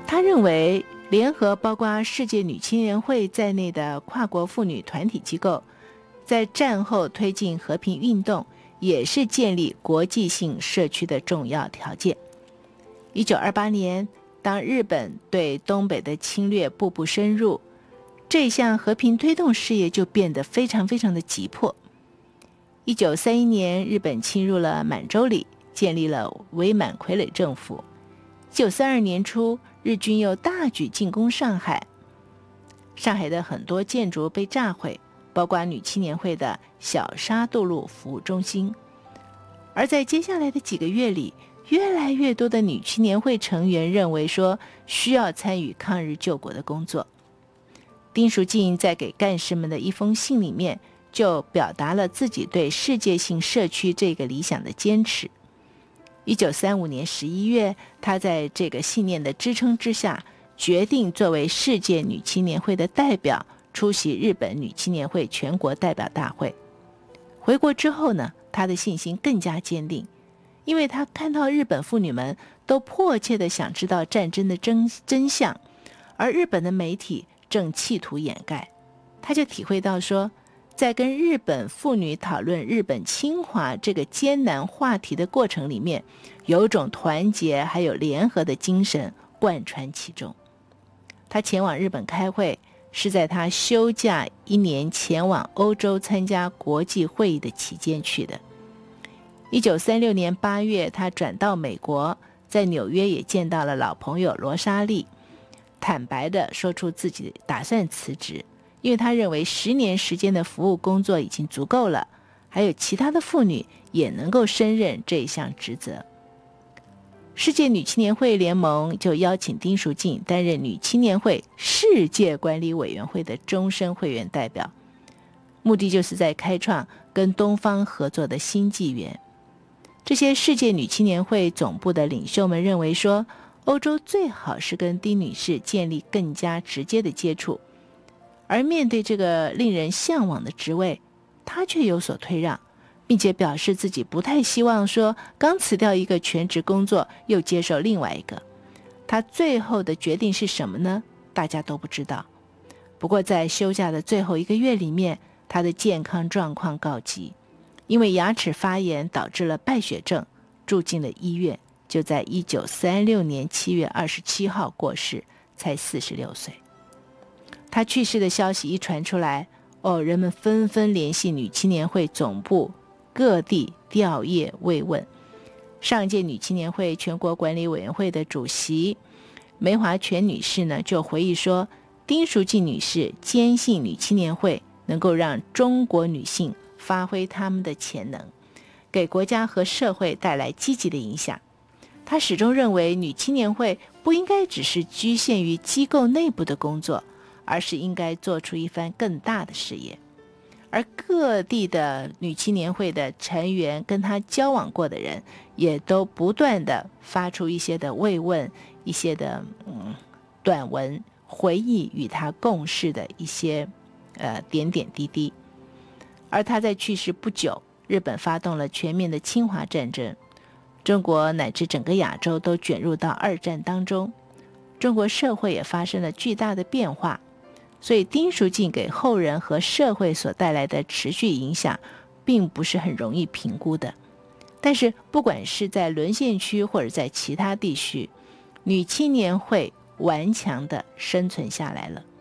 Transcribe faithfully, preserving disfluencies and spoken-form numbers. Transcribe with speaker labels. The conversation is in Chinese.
Speaker 1: 他认为联合包括世界女青年会在内的跨国妇女团体机构，在战后推进和平运动，也是建立国际性社区的重要条件。一九二八年，当日本对东北的侵略步步深入，这项和平推动事业就变得非常非常的急迫。一九三一年，日本侵入了满洲里，建立了伪满傀儡政府。一九三二年初，日军又大举进攻上海，上海的很多建筑被炸毁，包括女青年会的小沙渡路服务中心。而在接下来的几个月里，越来越多的女青年会成员认为说需要参与抗日救国的工作。丁淑静在给干事们的一封信里面，就表达了自己对世界性社区这个理想的坚持。一九三五年十一月，他在这个信念的支撑之下，决定作为世界女青年会的代表出席日本女青年会全国代表大会。回国之后呢，他的信心更加坚定，因为他看到日本妇女们都迫切地想知道战争的 真, 真相，而日本的媒体正企图掩盖。他就体会到说，在跟日本妇女讨论日本侵华这个艰难话题的过程里面，有一种团结还有联合的精神贯穿其中。他前往日本开会，是在他休假一年前往欧洲参加国际会议的期间去的。一九三六年八月，他转到美国，在纽约也见到了老朋友罗莎莉，坦白地说出自己打算辞职，因为他认为十年时间的服务工作已经足够了，还有其他的妇女也能够胜任这一项职责。世界女青年会联盟就邀请丁淑静担任女青年会世界管理委员会的终身会员代表，目的就是在开创跟东方合作的新纪元。这些世界女青年会总部的领袖们认为说，欧洲最好是跟丁女士建立更加直接的接触，而面对这个令人向往的职位，她却有所退让，并且表示自己不太希望说刚辞掉一个全职工作又接受另外一个。她最后的决定是什么呢？大家都不知道。不过在休假的最后一个月里面，她的健康状况告急，因为牙齿发炎导致了败血症，住进了医院，就在一九三六年七月二十七号过世，才四十六岁。他去世的消息一传出来，哦，人们纷纷联系女青年会总部，各地吊唁慰问。上届女青年会全国管理委员会的主席梅华全女士呢，就回忆说，丁淑静女士坚信女青年会能够让中国女性发挥她们的潜能，给国家和社会带来积极的影响。她始终认为女青年会不应该只是局限于机构内部的工作，而是应该做出一番更大的事业。而各地的女青年会的成员跟她交往过的人，也都不断的发出一些的慰问，一些的嗯短文回忆与她共事的一些呃点点滴滴。而她在去世不久，日本发动了全面的侵华战争，中国乃至整个亚洲都卷入到二战当中，中国社会也发生了巨大的变化。所以丁淑静给后人和社会所带来的持续影响并不是很容易评估的。但是不管是在沦陷区或者在其他地区，女青年会顽强地生存下来了。